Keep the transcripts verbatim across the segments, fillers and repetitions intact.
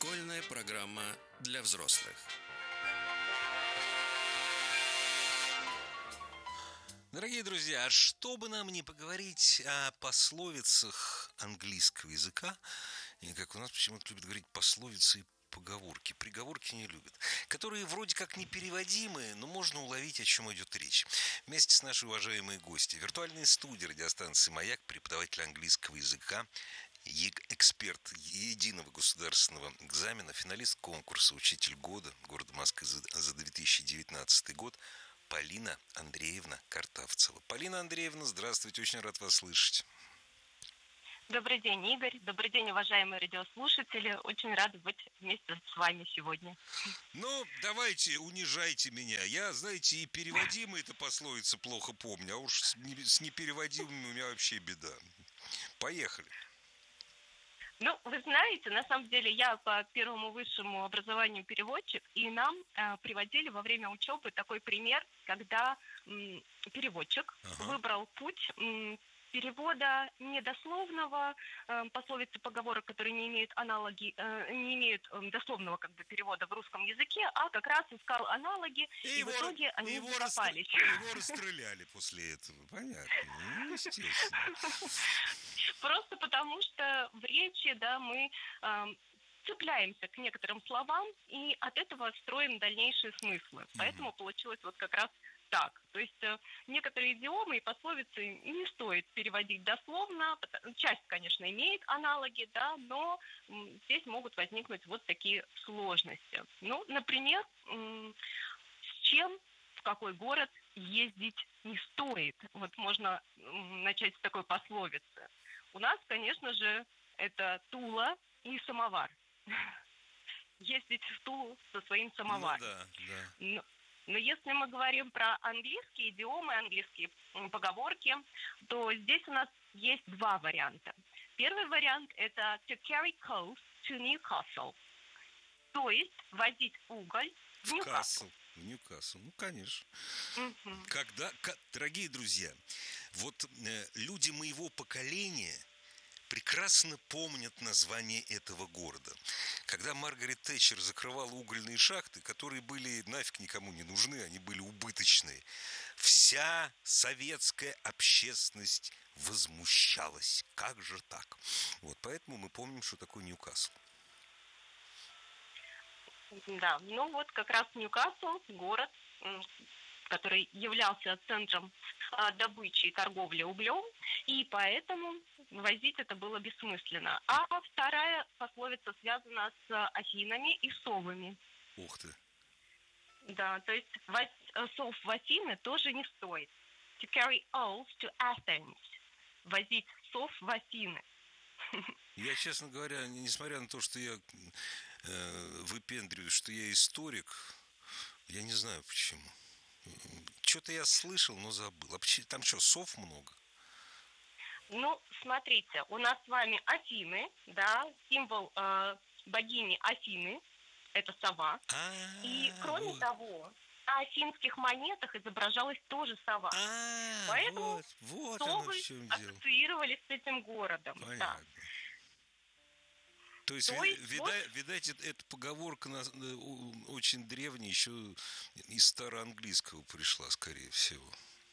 Школьная программа для взрослых. Дорогие друзья, а чтобы нам не поговорить о пословицах английского языка, и как у нас почему-то любят говорить пословицы и поговорки, приговорки не любят, которые вроде как непереводимые, но можно уловить, о чем идет речь. Вместе с нашей уважаемой гостью, виртуальной студии радиостанции «Маяк», преподаватель английского языка, эксперт единого государственного экзамена, финалист конкурса «Учитель года» города Москвы за две тысячи девятнадцатый год Полина Андреевна Картавцева. Полина Андреевна, здравствуйте, очень рад вас слышать. Добрый день, Игорь. Добрый день, уважаемые радиослушатели. Очень рада быть вместе с вами сегодня. Ну, давайте, унижайте меня. Я, знаете, и переводимые это пословицы плохо помню, а уж с непереводимыми у меня вообще беда. Поехали. Ну, вы знаете, на самом деле я по первому высшему образованию переводчик, и нам э, приводили во время учебы такой пример, когда м, переводчик ага. выбрал путь м, перевода недословного, э, пословицы, поговорок, которые не имеют аналоги, э, не имеют э, дословного как бы перевода в русском языке, а как раз искал аналоги, и, и его, в итоге они его попались. Расстр... Его расстреляли после этого, понятно, ну, естественно. Просто потому, что в речи, да, мы э, цепляемся к некоторым словам и от этого строим дальнейшие смыслы. Mm-hmm. Поэтому получилось вот как раз так. То есть э, некоторые идиомы и пословицы не стоит переводить дословно. Часть, конечно, имеет аналоги, да, но м, здесь могут возникнуть вот такие сложности. Ну, например, м, с чем, в какой город ездить не стоит. Вот можно м, начать с такой пословицы. У нас, конечно же, это Тула и самовар. Ездить в Тулу со своим самоваром. Ну, да, да. Но, но если мы говорим про английские идиомы, английские поговорки, то здесь у нас есть два варианта. Первый вариант – это to carry coal to Newcastle. То есть возить уголь в Ньюкасл. В Ньюкасл, ну, конечно. Угу. Когда, дорогие друзья, вот э, люди моего поколения прекрасно помнят название этого города. Когда Маргарет Тэтчер закрывала угольные шахты, которые были нафиг никому не нужны, они были убыточные, вся советская общественность возмущалась. Как же так? Вот поэтому мы помним, что такое Ньюкасл. Да, ну вот как раз Ньюкасл, город, который являлся центром добычи и торговли углем, и поэтому возить это было бессмысленно. А вторая пословица связана с Афинами и совами. Ух ты! Да, то есть сов в Афины тоже не стоит. To carry owls to Athens. Возить сов в Афины. Я, честно говоря, несмотря на то, что я э, выпендриваюсь, что я историк, я не знаю почему. Что-то я слышал, но забыл. А там что, сов много? Ну, смотрите, у нас с вами Афины, да, символ э, богини Афины, это сова. А-а-а, и кроме вот. того, на афинских монетах изображалась тоже сова. А-а-а, Поэтому вот, вот совы ассоциировались с этим городом. Понятно. Да. То есть, То есть видать, вот... видать, эта поговорка очень древняя, еще из староанглийского пришла, скорее всего.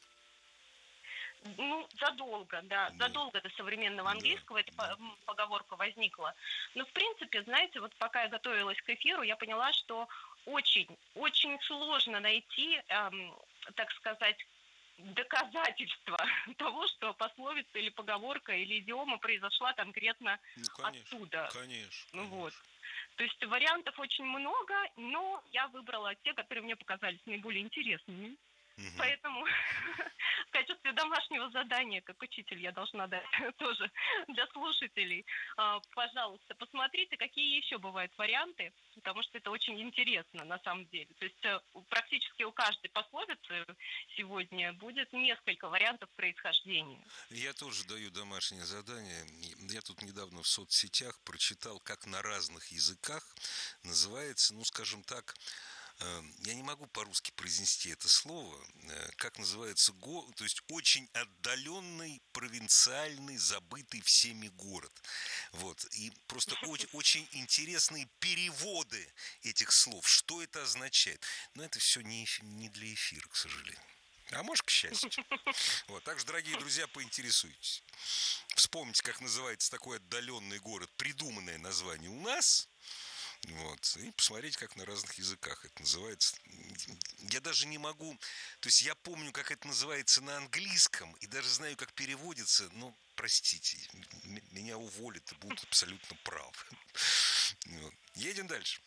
Ну, задолго, да, да. задолго до современного английского да, эта да. поговорка возникла. Но, в принципе, знаете, вот пока я готовилась к эфиру, я поняла, что очень, очень сложно найти, эм, так сказать, доказательства того, что пословица или поговорка или идиома произошла конкретно ну, конечно, оттуда. Конечно, ну, конечно. Вот. То есть вариантов очень много, но я выбрала те, которые мне показались наиболее интересными. Угу. Поэтому в качестве домашнего задания, как учитель, я должна дать тоже для слушателей. Пожалуйста, посмотрите, какие еще бывают варианты, потому что это очень интересно на самом деле. То есть практически у каждой пословицы сегодня будет несколько вариантов происхождения. Я тоже даю домашнее задание. Я тут недавно в соцсетях прочитал, как на разных языках называется, ну, скажем так, э, я не могу по-русски произнести это слово, э, как называется, го, то есть очень отдаленный, провинциальный, забытый всеми город. Вот. И просто очень, очень интересные переводы этих слов. Что это означает? Но это все не, эфи- не для эфира, к сожалению. А может, к счастью. Вот. Так что, дорогие друзья, поинтересуйтесь. Вспомните, как называется такой отдаленный город, придуманное название у нас. Вот. И посмотреть, как на разных языках это называется. Я даже не могу... То есть я помню, как это называется на английском, и даже знаю, как переводится, но, простите, м- меня уволят и будут абсолютно правы. Вот. Едем дальше.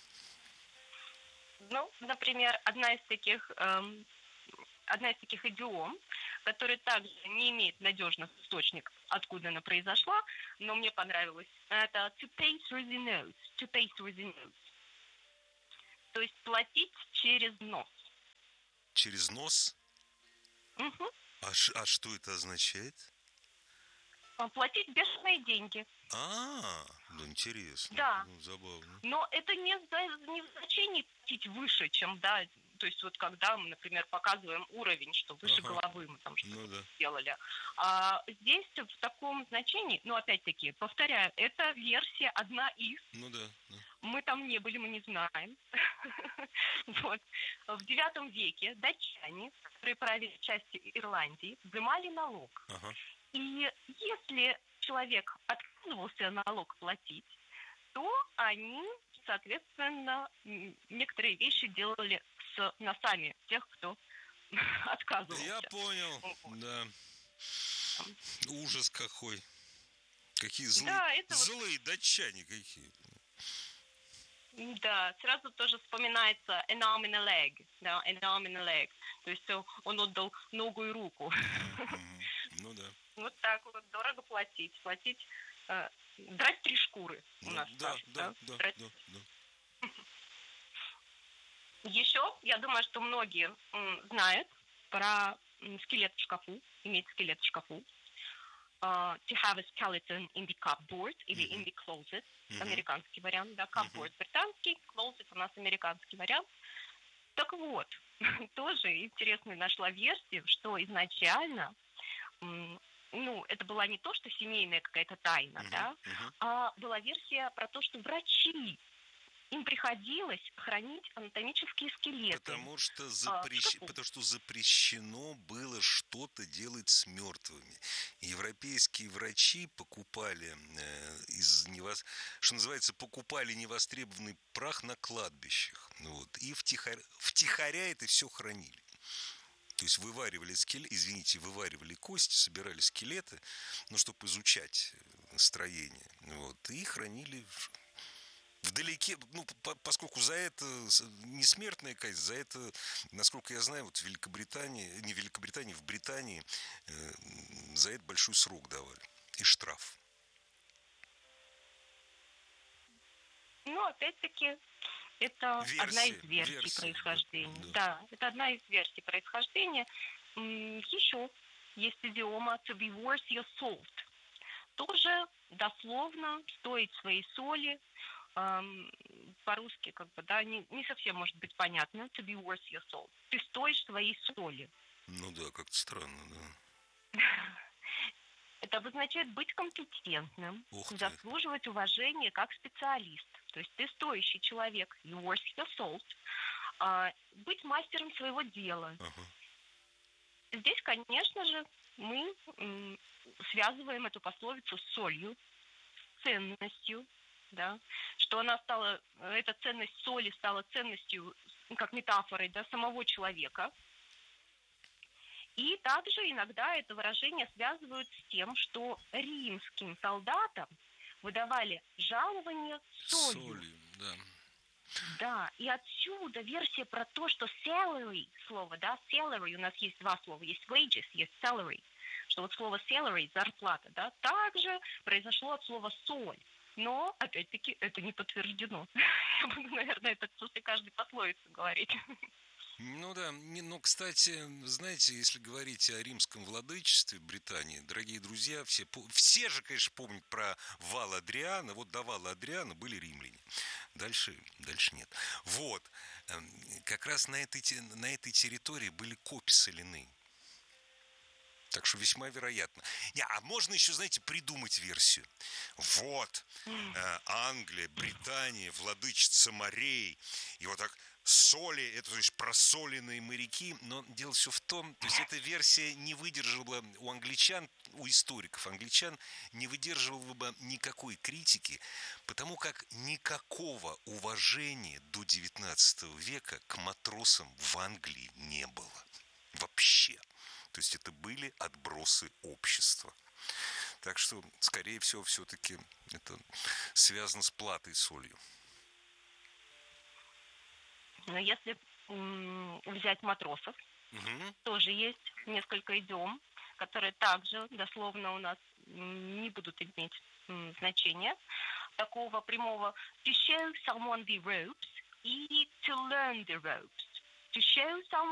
Ну, например, одна из таких, эм, одна из таких идиом, которая также не имеет надежных источников, откуда она произошла, но мне понравилось. Это to pay through the nose. To pay through the nose. То есть платить через нос. Через нос? Мгм. А, ш- а что это означает? А, Платить бешеные деньги. А, ну интересно. Да. Ну, забавно. Но это не, за- не в значении платить выше, чем, да, то есть вот когда мы, например, показываем уровень, что выше Ага. головы мы там что-то Ну да. сделали. А здесь в таком значении, ну, опять-таки, повторяю, это версия одна из, Ну да. да. мы там не были, мы не знаем. Вот. В девятом веке датчане, которые правили частью Ирландии, взимали налог. Ага. И если человек отказывался налог платить, то они, соответственно, м, некоторые вещи делали с носами тех, кто отказывался. Я понял. Вот. Да. Ужас какой. Какие злые, Да, это вот, злые датчане какие. да, сразу тоже вспоминается an arm and a leg, да, an arm and a leg. То есть э, он отдал ногу и руку. Мгм. Ну да. Вот так вот, дорого платить. Платить, э, драть три шкуры у Ну, нас да, скажут, да, да? да, Драть. да, да. Еще, я думаю, что многие м, знают про м, скелет в шкафу, иметь скелет в шкафу. Uh, to have a skeleton in the cupboard или in the closet, Мгм. американский вариант, да, cupboard британский, closet у нас американский вариант. Так вот, тоже интересную нашла версию, что изначально, м, ну, это была не то, что семейная какая-то тайна, Мгм. да, Мгм. а была версия про то, что врачи, им приходилось хранить анатомические скелеты. Потому что, а, в запрещ... шкафу. Потому что запрещено было что-то делать с мертвыми. Европейские врачи покупали, э, из невос... что называется, покупали невостребованный прах на кладбищах. Вот, и втихаря... втихаря это все хранили. То есть вываривали скелет, извините, вываривали кости, собирали скелеты, ну, чтобы изучать э, строение. Вот, и хранили в- вдалеке, ну, по- поскольку за это с- не смертная казнь, за это, насколько я знаю, вот в Великобритании, не в Великобритании, в Британии э, за это большой срок давали и штраф. Ну, опять-таки, это одна из Версия, версий версия, происхождения. да, да. Да, это одна из версий происхождения. М, Еще есть идиома to be worth your salt. Тоже дословно стоить своей соли. Эм, По-русски, как бы, да, не, не совсем может быть понятно. To be worth your salt. Ты стоишь своей соли. Ну да, как-то странно, да. Это обозначает быть компетентным, Ух ты. заслуживать уважения как специалист. То есть ты стоящий человек, you worth your salt, а, быть мастером своего дела. Ага. Здесь, конечно же, мы м, связываем эту пословицу с солью, с ценностью, да, что она стала, эта ценность соли стала ценностью, ну, как метафорой, да, самого человека. И также иногда это выражение связывают с тем, что римским солдатам выдавали жалование солью. Солью, да. Да, и отсюда версия про то, что salary, слово, да, salary, у нас есть два слова, есть wages, есть salary, что вот слово salary, зарплата, да, также произошло от слова соль. Но, опять-таки, это не подтверждено. Я буду, наверное, это после каждой пословицы говорить. Ну да, не- ну, кстати, знаете, если говорить о римском владычестве Британии, дорогие друзья, все, по- все же, конечно, помнят про вал Адриана. Вот до вала Адриана были римляне. Дальше, дальше нет. Вот, эм, как раз на этой, те- на этой территории были копи соляны. Так что весьма вероятно. Не, а можно еще, знаете, придумать версию. Вот, э, Англия, Британия, владычица морей. И вот так соли, это то есть просоленные моряки. Но дело все в том, то есть эта версия не выдержала у англичан, у историков англичан, не выдерживала бы никакой критики, потому как никакого уважения до девятнадцатого века к матросам в Англии не было. Вообще. То есть это были отбросы общества. Так что, скорее всего, все-таки это связано с платой солью. Но если м, взять матросов, Угу. тоже есть несколько идиом, которые также дословно у нас м, не будут иметь м, значения такого прямого to show someone the ropes и to learn the ropes. To show someone